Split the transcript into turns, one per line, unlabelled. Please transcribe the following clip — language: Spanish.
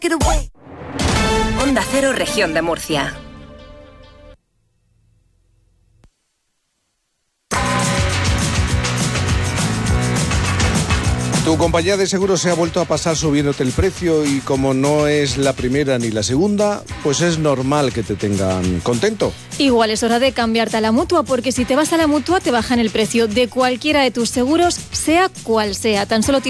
Onda Cero, Región de Murcia.
Tu compañía de seguros se ha vuelto a pasar subiéndote el precio y como no es la primera ni la segunda, pues es normal que te tengan contento.
Igual es hora de cambiarte a la Mutua, porque si te vas a la Mutua te bajan el precio de cualquiera de tus seguros, sea cual sea. Tan solo